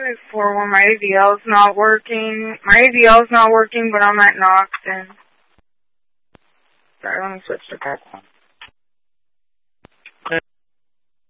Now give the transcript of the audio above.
move forward. My ADL's not working. But I'm at Knox, and... Sorry, let me switch to that one.